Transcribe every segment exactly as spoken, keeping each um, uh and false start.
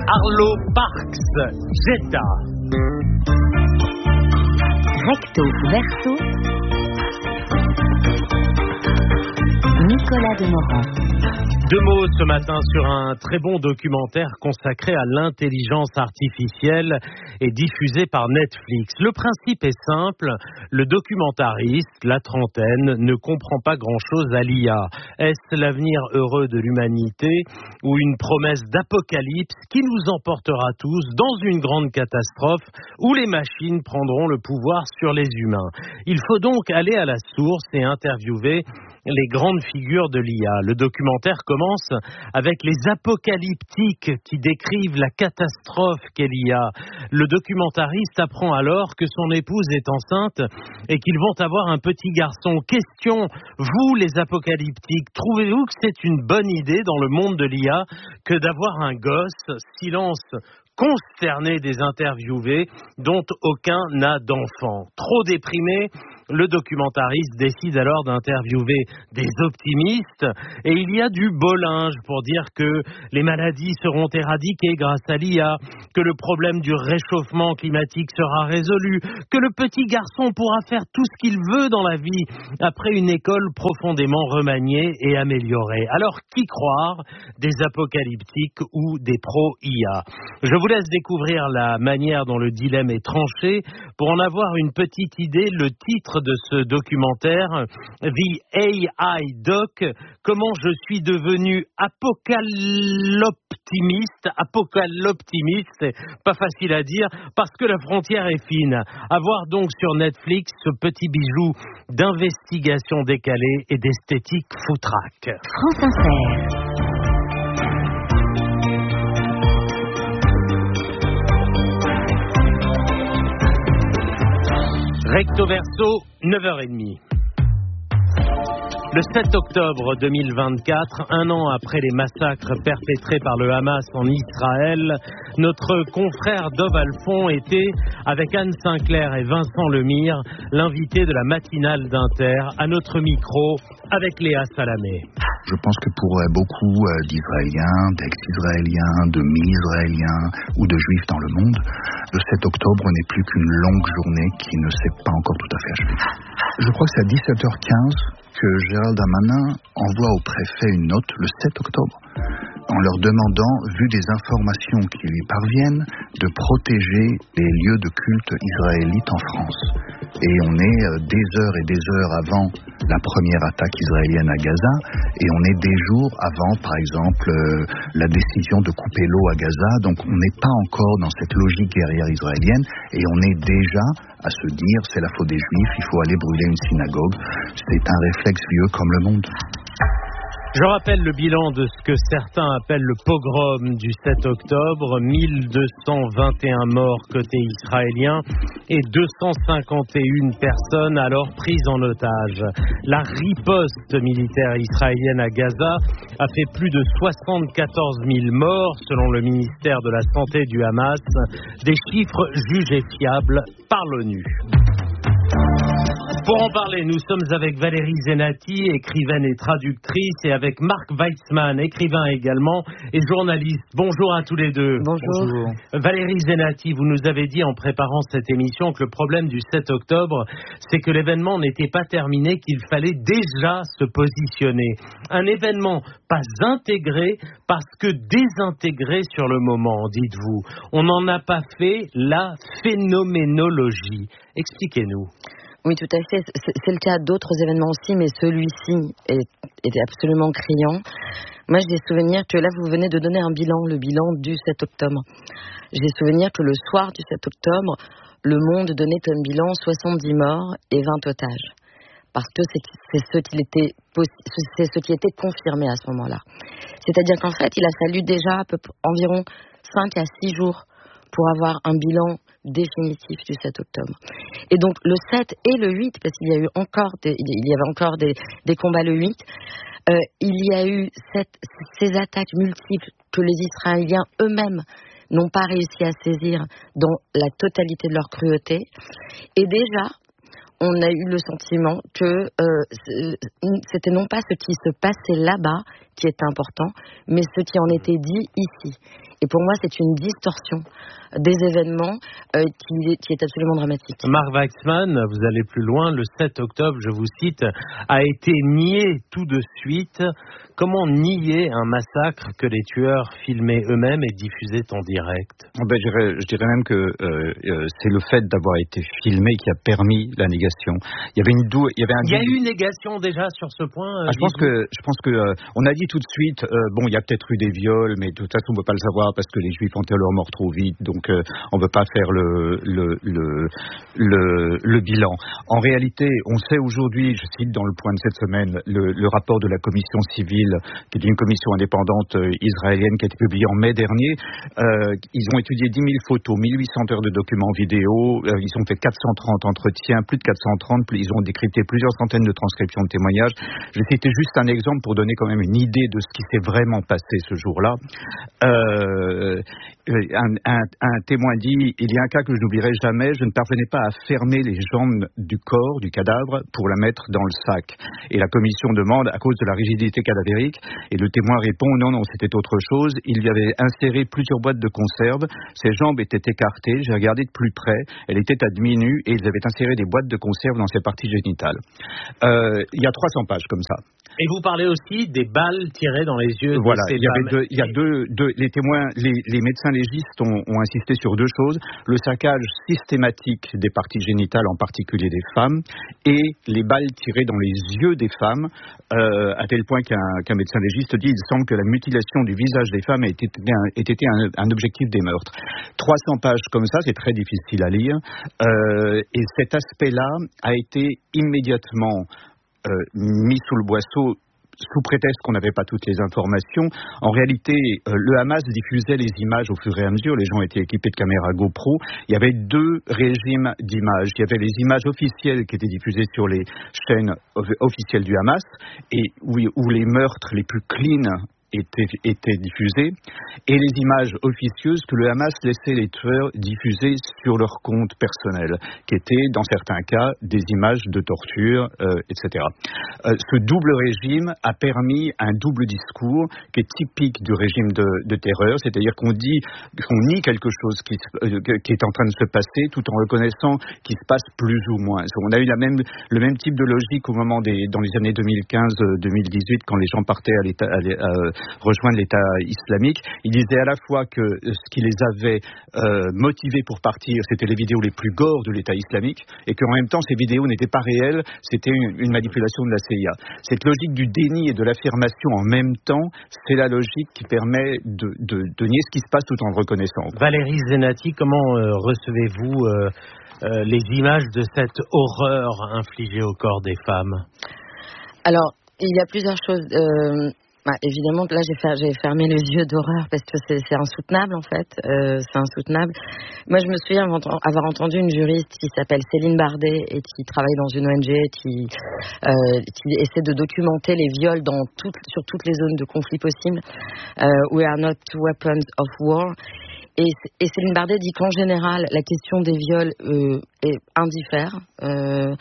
Arlo Parks, Jetta. Recto verso, Nicolas Demorand. Deux mots ce matin sur un très bon documentaire consacré à l'intelligence artificielle et diffusé par Netflix. Le principe est simple, le documentariste, la trentaine, ne comprend pas grand-chose à l'I A. Est-ce l'avenir heureux de l'humanité ou une promesse d'apocalypse qui nous emportera tous dans une grande catastrophe où les machines prendront le pouvoir sur les humains? Il faut donc aller à la source et interviewer les grandes figures de l'I A. Le documentaire commence avec les apocalyptiques qui décrivent la catastrophe qu'est l'I A. Le documentariste apprend alors que son épouse est enceinte et qu'ils vont avoir un petit garçon. Question, vous les apocalyptiques, trouvez-vous que c'est une bonne idée dans le monde de l'I A que d'avoir un gosse? Silence consterné des interviewés dont aucun n'a d'enfant. Trop déprimé, le documentariste décide alors d'interviewer des optimistes et il y a du beau linge pour dire que les maladies seront éradiquées grâce à l'I A, que le problème du réchauffement climatique sera résolu, que le petit garçon pourra faire tout ce qu'il veut dans la vie après une école profondément remaniée et améliorée. Alors qui croire, des apocalyptiques ou des pro-I A? Je vous laisse découvrir la manière dont le dilemme est tranché. Pour en avoir une petite idée, le titre de ce documentaire, The A I Doc, comment je suis devenu apocalyptimiste, apocalyptimiste, c'est pas facile à dire, parce que la frontière est fine. À voir donc sur Netflix ce petit bijou d'investigation décalée et d'esthétique foutraque. France Inter. Recto verso, neuf heures trente. Le sept octobre deux mille vingt-quatre, un an après les massacres perpétrés par le Hamas en Israël, notre confrère Dov Alphon était, avec Anne Sinclair et Vincent Lemire, l'invité de la matinale d'Inter, à notre micro, avec Léa Salamé. Je pense que pour beaucoup d'Israéliens, d'ex-Israéliens, de mi-Israéliens ou de Juifs dans le monde, le sept octobre n'est plus qu'une longue journée qui ne s'est pas encore tout à fait achevée. Je crois que c'est à dix-sept heures quinze que Gérald Darmanin envoie au préfet une note le sept octobre en leur demandant, vu des informations qui lui parviennent, de protéger les lieux de culte israélites en France. Et on est des heures et des heures avant la première attaque israélienne à Gaza, et on est des jours avant, par exemple, euh, la décision de couper l'eau à Gaza. Donc on n'est pas encore dans cette logique guerrière israélienne, et on est déjà à se dire c'est la faute des Juifs, il faut aller brûler une synagogue. C'est un réflexe vieux comme le monde. Je rappelle le bilan de ce que certains appellent le pogrom du sept octobre, mille deux cent vingt et un morts côté israélien et deux cent cinquante et une personnes alors prises en otage. La riposte militaire israélienne à Gaza a fait plus de soixante-quatorze mille morts selon le ministère de la Santé du Hamas, des chiffres jugés fiables par l'ONU. Pour en parler, nous sommes avec Valérie Zenati, écrivaine et traductrice, et avec Marc Weitzman, écrivain également et journaliste. Bonjour à tous les deux. Bonjour. Bonjour. Valérie Zenati, vous nous avez dit en préparant cette émission que le problème du sept octobre, c'est que l'événement n'était pas terminé, qu'il fallait déjà se positionner. Un événement pas intégré parce que désintégré sur le moment, dites-vous. On n'en a pas fait la phénoménologie. Expliquez-nous. Oui, tout à fait. C'est, c'est le cas d'autres événements aussi, mais celui-ci est, est absolument criant. Moi, j'ai souvenir que là, vous venez de donner un bilan, le bilan du sept octobre. J'ai souvenir que le soir du sept octobre, Le Monde donnait comme bilan soixante-dix morts et vingt otages. Parce que c'est, c'est, ce qui était, c'est ce qui était confirmé à ce moment-là. C'est-à-dire qu'en fait, il a fallu déjà à peu, environ cinq à six jours pour avoir un bilan définitif du sept octobre. Et donc le sept et le huit, parce qu'il y a eu encore des, il y avait encore des, des combats le huit, euh, il y a eu cette, ces attaques multiples que les Israéliens eux-mêmes n'ont pas réussi à saisir dans la totalité de leur cruauté. Et déjà, on a eu le sentiment que euh, c'était non pas ce qui se passait là-bas qui est important, mais ce qui en était dit ici. Et pour moi, c'est une distorsion des événements euh, qui, qui est absolument dramatique. Marc Waxman, vous allez plus loin. Le sept octobre, je vous cite, a été nié tout de suite. Comment nier un massacre que les tueurs filmaient eux-mêmes et diffusaient en direct? Ben, je, dirais, je dirais même que euh, euh, c'est le fait d'avoir été filmé qui a permis la négation. Il y avait une dou- il y avait un Il y a dou- eu une négation déjà sur ce point. Ah, je pense que je pense que euh, on a dit tout de suite euh, bon, il y a peut-être eu des viols, mais de toute façon on peut pas le savoir parce que les Juifs enterrent leur mort trop vite, donc euh, on ne veut pas faire le le, le le le bilan. En réalité, on sait aujourd'hui, je cite dans le point de cette semaine, le, le rapport de la commission civile, qui est une commission indépendante euh, israélienne qui a été publié en mai dernier. Euh, ils ont étudié dix mille photos, mille huit cents heures de documents vidéo, euh, ils ont fait quatre cent trente entretiens, plus de quatre cent trente, ils ont décrypté plusieurs centaines de transcriptions de témoignages. Je vais citer juste un exemple pour donner quand même une idée de ce qui s'est vraiment passé ce jour-là. Euh, un, un, un témoin dit, il y a un cas que je n'oublierai jamais, je ne parvenais pas à fermer les jambes du corps, du cadavre, pour la mettre dans le sac. Et la commission demande, à cause de la rigidité cadavérique, et le témoin répond, non, non, c'était autre chose, il y avait inséré plusieurs boîtes de conserve, ses jambes étaient écartées, j'ai regardé de plus près, elle était à demi-nue, et ils avaient inséré des boîtes de conserve dans ses parties génitales. Euh, il y a trois cents pages comme ça. Et vous parlez aussi des balles tirées dans les yeux. Voilà, de ces il y avait femmes. deux, il y a deux, deux, les témoins, les, les médecins légistes ont, ont insisté sur deux choses, le saccage systématique des parties génitales, en particulier des femmes, et les balles tirées dans les yeux des femmes, euh, à tel point qu'un, qu'un médecin légiste dit, il semble que la mutilation du visage des femmes ait été un, ait été un, un objectif des meurtres. trois cents pages comme ça, c'est très difficile à lire, euh, et cet aspect-là a été immédiatement Euh, mis sous le boisseau sous prétexte qu'on n'avait pas toutes les informations. En réalité, euh, le Hamas diffusait les images au fur et à mesure. Les gens étaient équipés de caméras GoPro. Il y avait deux régimes d'images. Il y avait les images officielles qui étaient diffusées sur les chaînes officielles du Hamas et où, où les meurtres les plus clean étaient, étaient diffusés, et les images officieuses que le Hamas laissait les tueurs diffuser sur leur compte personnel, qui étaient dans certains cas des images de torture, euh, et cetera. Euh, ce double régime a permis un double discours qui est typique du régime de, de terreur, c'est-à-dire qu'on dit qu'on nie quelque chose qui, euh, qui est en train de se passer, tout en reconnaissant qu'il se passe plus ou moins. On a eu la même, le même type de logique au moment des, dans les années deux mille quinze deux mille dix-huit, quand les gens partaient à l'état, à, à, rejoindre l'État islamique. Ils disaient à la fois que ce qui les avait euh, motivés pour partir, c'était les vidéos les plus gores de l'État islamique, et qu'en même temps, ces vidéos n'étaient pas réelles, c'était une, une manipulation de la C I A. Cette logique du déni et de l'affirmation en même temps, c'est la logique qui permet de, de, de nier ce qui se passe tout en le reconnaissant. Valérie Zenati, comment euh, recevez-vous euh, euh, les images de cette horreur infligée au corps des femmes? Alors, il y a plusieurs choses. Euh... Bah, évidemment, là, j'ai, fait, j'ai fermé les yeux d'horreur parce que c'est, c'est insoutenable, en fait. Euh, c'est insoutenable. Moi, je me souviens avoir entendu une juriste qui s'appelle Céline Bardet et qui travaille dans une O N G qui, euh, qui essaie de documenter les viols dans toutes, sur toutes les zones de conflit possibles. Euh, We are not weapons of war. Et, et Céline Bardet dit qu'en général, la question des viols euh, est indiffère. Euh,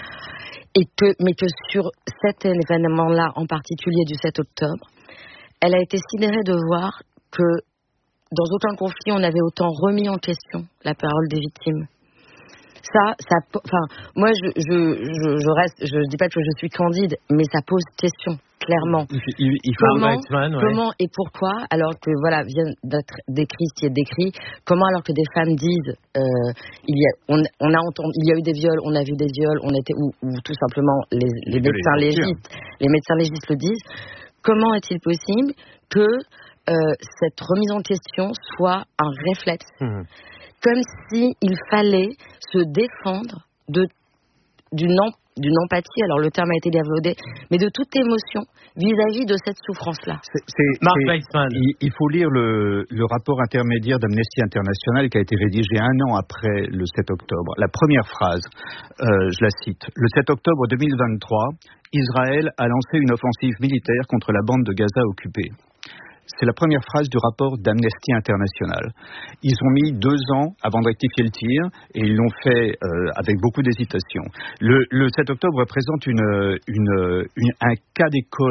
Et que, mais que sur cet événement-là, en particulier du sept octobre, elle a été sidérée de voir que dans aucun conflit, on avait autant remis en question la parole des victimes. Ça, ça, enfin, moi, je, je, je, je reste, je dis pas que je suis candide, mais ça pose question, clairement. Il, il faut comment, Weizmann, ouais. comment et pourquoi, alors que voilà, vient d'être décrit ce qui est décrit, comment alors que des femmes disent, euh, il y a, on, on a entendu, il y a eu des viols, on a vu des viols, on était, ou, ou tout simplement les, les médecins légistes, les médecins légistes le disent. Comment est-il possible que euh, cette remise en question soit un réflexe? Mmh. Comme s'il fallait se défendre de, d'une, em, d'une empathie, alors le terme a été galvaudé, mais de toute émotion vis-à-vis de cette souffrance-là. C'est, c'est, Marc c'est, Weizmann. Il, il faut lire le, le rapport intermédiaire d'Amnesty International qui a été rédigé un an après le sept octobre. La première phrase, euh, je la cite. Le sept octobre deux mille vingt-trois, Israël a lancé une offensive militaire contre la bande de Gaza occupée. C'est la première phrase du rapport d'Amnesty International. Ils ont mis deux ans avant de rectifier le tir et ils l'ont fait euh, avec beaucoup d'hésitation. Le, le sept octobre représente une, une, une, un cas d'école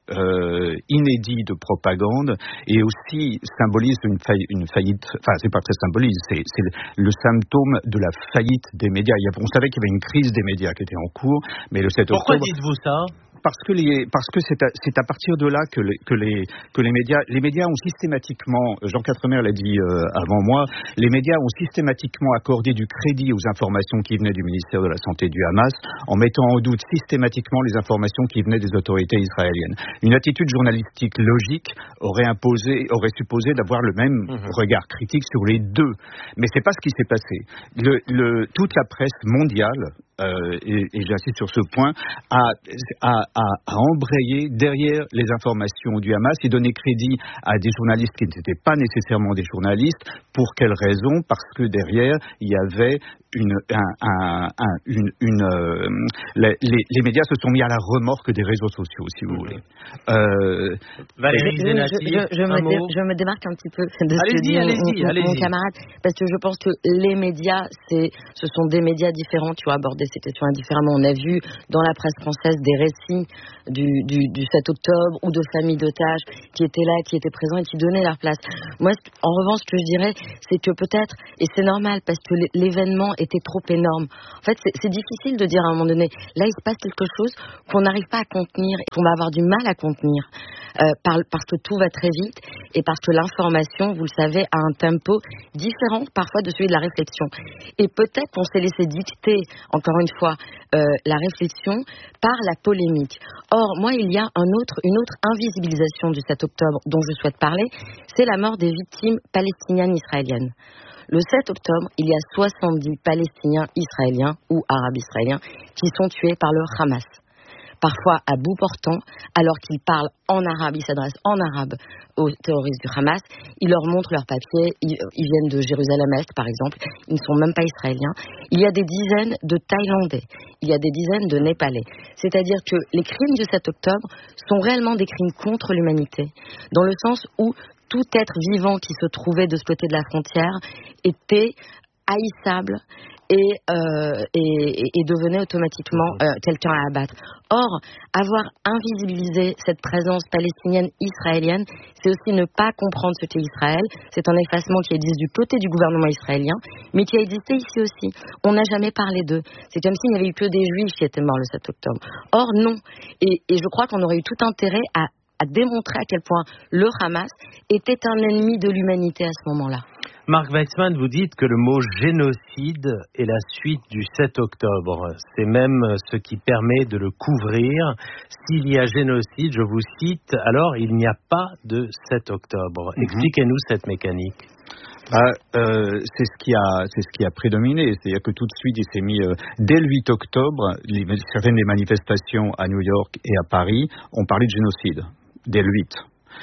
Euh, inédit de propagande et aussi symbolise une, faillite, une faillite, enfin c'est pas très symbolise, c'est, c'est le, le symptôme de la faillite des médias. Il y a, on savait qu'il y avait une crise des médias qui était en cours, mais le sept octobre... Pourquoi dites-vous ça ? Parce que, les, parce que c'est, à, c'est à partir de là que les, que les, que les médias, les médias ont systématiquement, Jean Quatremer l'a dit euh, avant moi, les médias ont systématiquement accordé du crédit aux informations qui venaient du ministère de la Santé du Hamas, en mettant en doute systématiquement les informations qui venaient des autorités israéliennes. Une attitude journalistique logique aurait imposé, aurait supposé d'avoir le même mmh. regard critique sur les deux. Mais c'est pas ce qui s'est passé. Le, le, toute la presse mondiale, Euh, et, et j'insiste sur ce point, a, a, a, a embrayé derrière les informations du Hamas et donné crédit à des journalistes qui n'étaient pas nécessairement des journalistes. Pour quelle raison ? Parce que derrière, il y avait une... Un, un, un, une, une euh, les, les, les médias se sont mis à la remorque des réseaux sociaux, si vous voulez. Euh, Valérie Zenati, je, je, je, me dé, je me démarque un petit peu de ce que dit allez-y, mon, allez-y. mon camarade, parce que je pense que les médias, c'est, ce sont des médias différents, tu vois, aborder ces questions indifféremment. On a vu dans la presse française des récits du, du, du sept octobre ou de familles d'otages qui étaient là, qui étaient présents et qui donnaient leur place. Moi, en revanche, ce que je dirais, c'est que peut-être, et c'est normal, parce que l'événement était trop énorme. En fait, c'est, c'est difficile de dire à un moment donné, là, il se passe quelque chose qu'on n'arrive pas à contenir et qu'on va avoir du mal à contenir, euh, par, parce que tout va très vite et parce que l'information, vous le savez, a un tempo différent parfois de celui de la réflexion. Et peut-être qu'on s'est laissé dicter, encore une fois, euh, la réflexion par la polémique. Or, moi, il y a un autre, une autre invisibilisation du sept octobre dont je souhaite parler, c'est la mort des victimes palestiniennes israéliennes. Le sept octobre, il y a soixante-dix Palestiniens israéliens ou arabes israéliens qui sont tués par le Hamas. Parfois à bout portant, alors qu'ils parlent en arabe, ils s'adressent en arabe aux terroristes du Hamas, ils leur montrent leurs papiers, ils, ils viennent de Jérusalem-Est par exemple, ils ne sont même pas israéliens. Il y a des dizaines de Thaïlandais, il y a des dizaines de Népalais. C'est-à-dire que les crimes du sept octobre sont réellement des crimes contre l'humanité, dans le sens où tout être vivant qui se trouvait de ce côté de la frontière était haïssable et, euh, et, et devenait automatiquement euh, quelqu'un à abattre. Or, avoir invisibilisé cette présence palestinienne israélienne, c'est aussi ne pas comprendre ce qu'est Israël. C'est un effacement qui existe du côté du gouvernement israélien, mais qui a existé ici aussi. On n'a jamais parlé d'eux. C'est comme s'il n'y avait eu que des juifs qui étaient morts le sept octobre. Or, non. Et, et je crois qu'on aurait eu tout intérêt à, à démontrer à quel point le Hamas était un ennemi de l'humanité à ce moment-là. Marc Weitzman, vous dites que le mot génocide est la suite du sept octobre. C'est même ce qui permet de le couvrir. S'il y a génocide, je vous cite, alors il n'y a pas de sept octobre. Mm-hmm. Expliquez-nous cette mécanique. Ah, euh, c'est ce qui a, c'est ce qui a prédominé. C'est-à-dire que tout de suite, il s'est mis euh, dès le huit octobre, les, certaines des manifestations à New York et à Paris ont parlé de génocide dès le huit.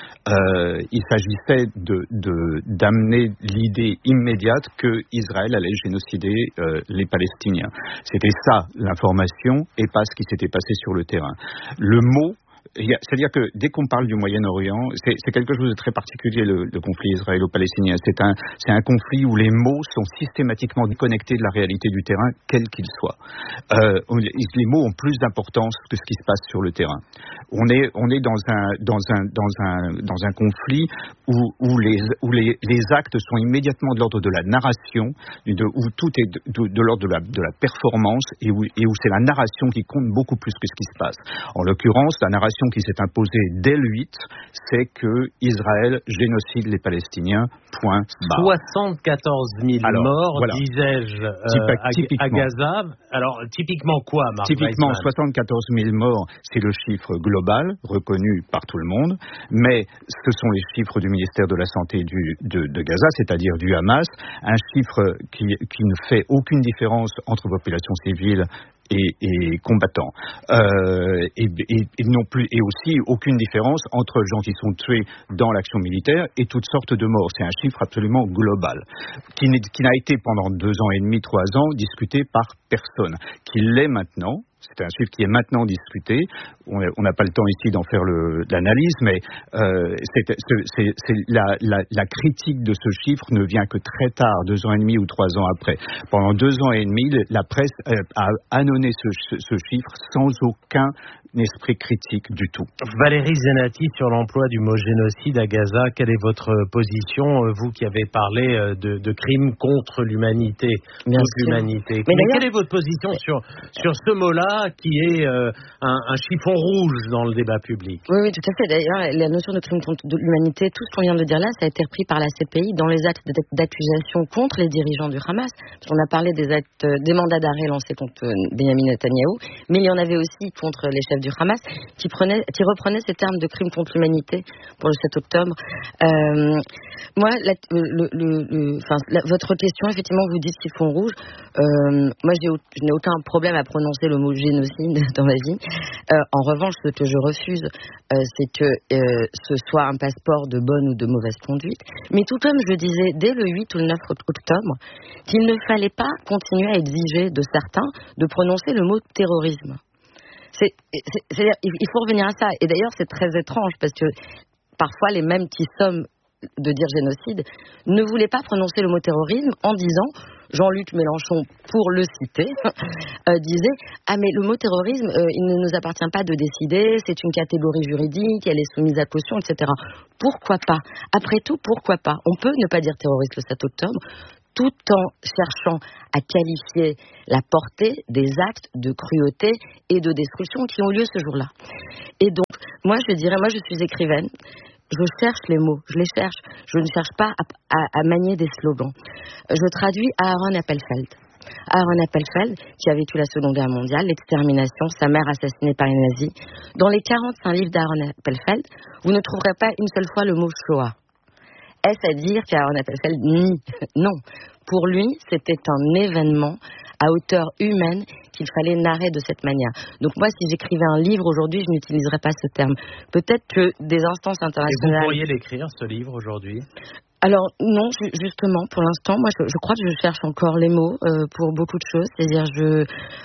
Euh, il s'agissait de, de, d'amener l'idée immédiate que Israël allait génocider euh, les Palestiniens. C'était ça l'information et pas ce qui s'était passé sur le terrain. Le mot, c'est-à-dire que dès qu'on parle du Moyen-Orient, c'est, c'est quelque chose de très particulier, le, le conflit israélo-palestinien. C'est un, c'est un conflit où les mots sont systématiquement déconnectés de la réalité du terrain, quel qu'il soit. Euh, les mots ont plus d'importance que ce qui se passe sur le terrain. On est, on est dans un, dans un, dans un, dans un conflit où, où, les, où les, les actes sont immédiatement de l'ordre de la narration, de, où tout est de, de, de l'ordre de la, de la performance et où, et où c'est la narration qui compte beaucoup plus que ce qui se passe. En l'occurrence, la narration qui s'est imposée dès le huit, c'est que Israël génocide les Palestiniens, point barre. soixante-quatorze mille Alors, morts, voilà. disais-je, euh, à, à Gaza. Alors, typiquement quoi, Marc Typiquement, Weitzman soixante-quatorze mille morts, c'est le chiffre global, reconnu par tout le monde, mais ce sont les chiffres du ministère de la Santé du, de, de Gaza, c'est-à-dire du Hamas, un chiffre qui, qui ne fait aucune différence entre population civile Et, et combattants, euh, et, et, et non plus, et aussi aucune différence entre gens qui sont tués dans l'action militaire et toutes sortes de morts. C'est un chiffre absolument global, qui, n'est, qui n'a été pendant deux ans et demi, trois ans discuté par personne, qui l'est maintenant. C'est un chiffre qui est maintenant discuté. On n'a pas le temps ici d'en faire le, l'analyse, mais euh, c'est, c'est, c'est, c'est la, la, la critique de ce chiffre ne vient que très tard, deux ans et demi ou trois ans après. Pendant deux ans et demi, la presse a annonné ce, ce chiffre sans aucun, esprit critique du tout. Valérie Zenati, sur l'emploi du mot génocide à Gaza, quelle est votre position, vous qui avez parlé de, de crimes contre l'humanité, Bien toute sûr. l'humanité. Mais, Mais quelle est votre position sur, sur ce mot-là qui est euh, un, un chiffon rouge dans le débat public? Oui, oui, tout à fait. D'ailleurs, la notion de crime contre l'humanité, tout ce qu'on vient de dire là, ça a été repris par la C P I dans les actes d'accusation contre les dirigeants du Hamas. On a parlé des actes, des mandats d'arrêt lancés contre Benyamin Netanyahou, mais il y en avait aussi contre les chefs du Hamas qui, prenaient, qui reprenaient ces termes de crime contre l'humanité pour le sept octobre. Euh, moi, la, le, le, le, enfin, la, votre question, effectivement, vous dites chiffon rouge. Euh, moi, j'ai, je n'ai aucun problème à prononcer le mot génocide dans ma vie. Euh, en revanche, ce que je refuse, euh, c'est que euh, ce soit un passeport de bonne ou de mauvaise conduite. Mais tout comme je disais dès le huit ou le neuf octobre, qu'il ne fallait pas continuer à exiger de certains de prononcer le mot terrorisme. C'est, c'est, c'est-à-dire, il faut revenir à ça. Et d'ailleurs, c'est très étrange parce que parfois, les mêmes qui somment de dire génocide ne voulaient pas prononcer le mot terrorisme en disant, Jean-Luc Mélenchon, pour le citer, euh, disait « Ah mais le mot terrorisme, euh, il ne nous appartient pas de décider, c'est une catégorie juridique, elle est soumise à caution, et cetera » Pourquoi pas? Après tout, pourquoi pas? On peut ne pas dire terroriste le sept octobre, tout en cherchant à qualifier la portée des actes de cruauté et de destruction qui ont lieu ce jour-là. Et donc, moi je dirais, moi je suis écrivaine, je cherche les mots, je les cherche, je ne cherche pas à, à, à manier des slogans. Je traduis Aaron Appelfeld. Aaron Appelfeld, qui a vécu la Seconde Guerre mondiale, l'extermination, sa mère assassinée par les nazis. Dans les quarante-cinq livres d'Aaron Appelfeld, vous ne trouverez pas une seule fois le mot Shoah. Est-ce à dire qu'Aaron Appelfeld nie? Non. Pour lui, c'était un événement à hauteur humaine qu'il fallait narrer de cette manière. Donc moi, si j'écrivais un livre aujourd'hui, je n'utiliserais pas ce terme. Peut-être que des instances internationales... Et vous pourriez l'écrire, ce livre, aujourd'hui? Alors non, justement, pour l'instant, moi, je, je crois que je cherche encore les mots euh, pour beaucoup de choses. C'est-à-dire, je,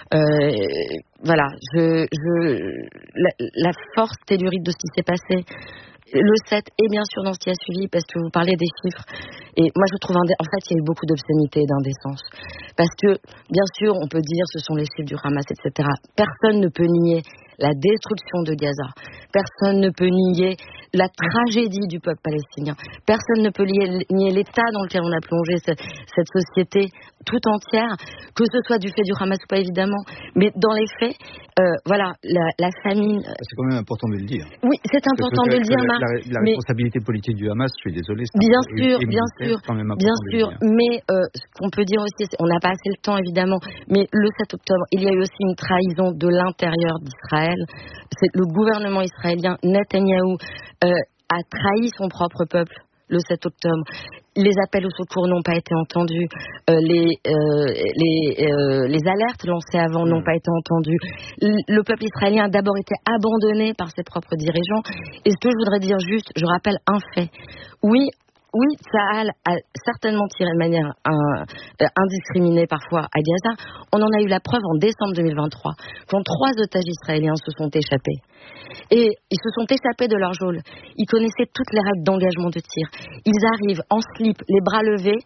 euh, voilà, je, je, la, la force tellurique de ce qui s'est passé. Le sept est bien sûr dans ce qui a suivi, parce que vous parlez des chiffres. Et moi, je trouve, indé... en fait, il y a eu beaucoup d'obscénité et d'indécence. Parce que, bien sûr, on peut dire ce sont les chiffres du Hamas, et cetera. Personne ne peut nier la destruction de Gaza. Personne ne peut nier la tragédie du peuple palestinien. Personne ne peut nier, nier l'état dans lequel on a plongé cette, cette société tout entière, que ce soit du fait du Hamas ou pas, évidemment. Mais dans les faits, euh, voilà, la, la famine... C'est quand même important de le dire. Oui, c'est important de le dire, Marc. La, la, la responsabilité politique du Hamas, je suis désolé. Bien sûr, bien sûr, bien sûr. Mais euh, ce qu'on peut dire aussi, c'est, on n'a pas assez le temps, évidemment, mais le sept octobre, il y a eu aussi une trahison de l'intérieur d'Israël. C'est le gouvernement israélien, Netanyahou, euh, a trahi son propre peuple le sept octobre. Les appels au secours n'ont pas été entendus, euh, les, euh, les, euh, les alertes lancées avant n'ont pas été entendues. Le, le peuple israélien a d'abord été abandonné par ses propres dirigeants. Et ce que je voudrais dire juste, je rappelle un fait. Oui, Oui, Tsahal a certainement tiré de manière euh, indiscriminée parfois à Gaza. On en a eu la preuve en décembre deux mille vingt-trois, quand trois otages israéliens se sont échappés. Et ils se sont échappés de leur geôle. Ils connaissaient toutes les règles d'engagement de tir. Ils arrivent en slip, les bras levés,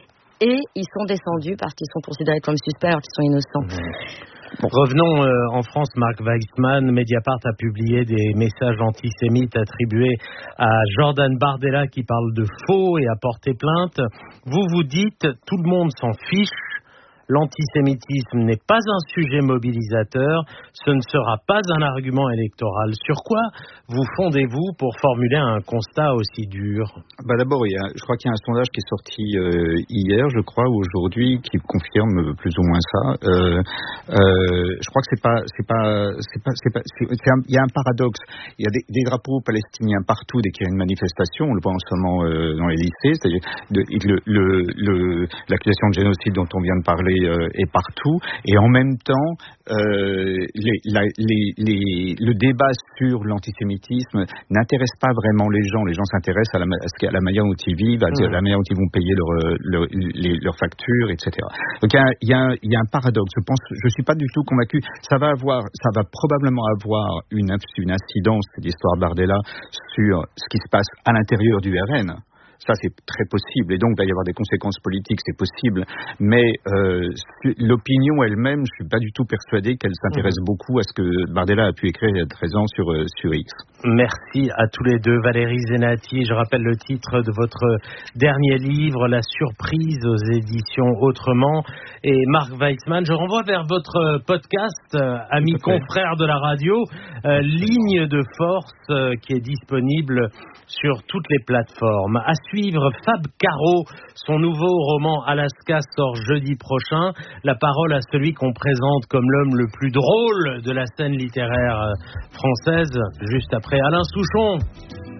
et ils sont descendus parce qu'ils sont considérés comme suspects alors qu'ils sont innocents. Mmh. Bon. Revenons euh, en France, Marc Weissmann. Mediapart a publié des messages antisémites attribués à Jordan Bardella qui parle de faux et a porté plainte. Vous vous dites, tout le monde s'en fiche. L'antisémitisme n'est pas un sujet mobilisateur, ce ne sera pas un argument électoral. Sur quoi vous fondez-vous pour formuler un constat aussi dur ? Bah d'abord, il y a, je crois qu'il y a un sondage qui est sorti euh, hier, je crois, ou aujourd'hui, qui confirme plus ou moins ça. Euh, euh, je crois que c'est pas, c'est pas, c'est pas, c'est pas, c'est, c'est un, il y a un paradoxe. Il y a des, des drapeaux palestiniens partout dès qu'il y a une manifestation. On le voit en ce moment euh, dans les lycées, c'est-à-dire de, le, le, le, l'accusation de génocide dont on vient de parler est partout, et en même temps euh, les, la, les, les, le débat sur l'antisémitisme n'intéresse pas vraiment les gens. Les gens s'intéressent à la, à la manière dont ils vivent, à mmh. la manière dont ils vont payer leur, leur, les, leurs factures, et cetera. Donc il y a, il y a, il y a un paradoxe. Je pense, je suis pas du tout convaincu. Ça va avoir, ça va probablement avoir une, une incidence, l'histoire de Bardella, sur ce qui se passe à l'intérieur du R N. Ça, c'est très possible. Et donc, il va y avoir des conséquences politiques, c'est possible. Mais euh, l'opinion elle-même, je suis pas du tout persuadé qu'elle s'intéresse mmh. beaucoup à ce que Bardella a pu écrire il y a treize ans sur, euh, sur X. Merci à tous les deux. Valérie Zenati, je rappelle le titre de votre dernier livre, La surprise aux éditions Autrement. Et Marc Weitzman, je renvoie vers votre podcast, euh, ami confrère de la radio, euh, Ligne de force, euh, qui est disponible sur toutes les plateformes. À suivre, Fab Caro, son nouveau roman Alaska sort jeudi prochain. La parole à celui qu'on présente comme l'homme le plus drôle de la scène littéraire française, juste après Alain Souchon.